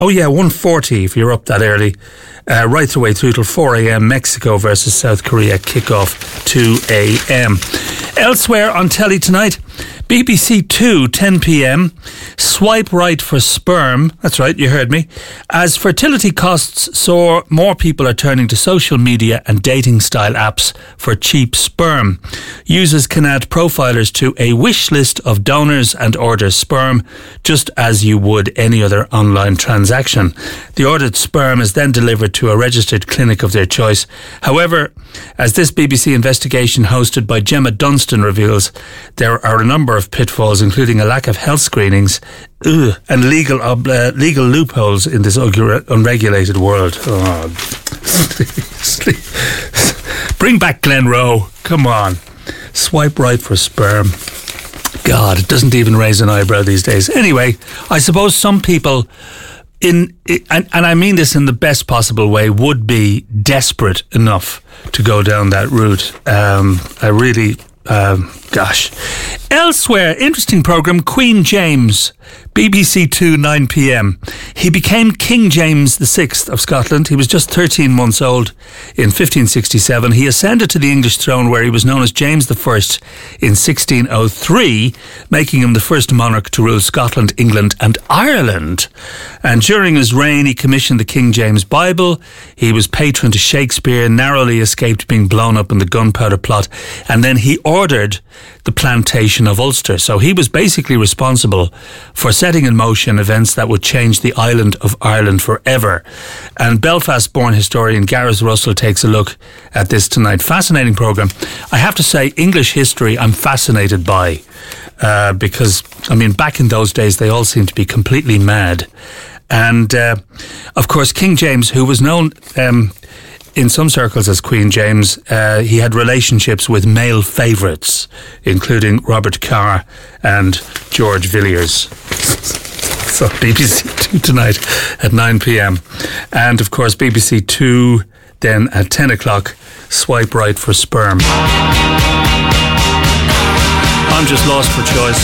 Oh yeah, 1:40 if you're up that early. Right the way through till 4 a.m. Mexico versus South Korea kickoff 2 a.m. Elsewhere on telly tonight, BBC 2, 10 p.m. Swipe right for sperm. That's right, you heard me. As fertility costs soar, more people are turning to social media and dating style apps for cheap sperm. Users can add profilers to a wish list of donors and order sperm, just as you would any other online transaction. The ordered sperm is then delivered to a registered clinic of their choice. However, as this BBC investigation hosted by Gemma Dunstan reveals, there are a number of pitfalls, including a lack of health screenings and legal loopholes in this unregulated world. Oh, bring back Glen Rowe. Come on. Swipe right for sperm. God, it doesn't even raise an eyebrow these days. Anyway, I suppose some people, and I mean this in the best possible way, would be desperate enough to go down that route. Gosh. Elsewhere, interesting programme, Queen James, BBC 2, 9 p.m. He became King James VI of Scotland. He was just 13 months old in 1567. He ascended to the English throne where he was known as James I in 1603, making him the first monarch to rule Scotland, England and Ireland. And during his reign, he commissioned the King James Bible. He was patron to Shakespeare, narrowly escaped being blown up in the gunpowder plot. And then he ordered the plantation of Ulster. So he was basically responsible for setting in motion events that would change the island of Ireland forever. And Belfast-born historian Gareth Russell takes a look at this tonight. Fascinating programme. I have to say, English history I'm fascinated by because, I mean, back in those days they all seemed to be completely mad. And, of course, King James, who was known in some circles as Queen James, he had relationships with male favourites, including Robert Carr and George Villiers. So BBC 2 tonight at 9 p.m. And of course BBC 2 then at 10 o'clock, Swipe Right for Sperm. I'm just lost for choice.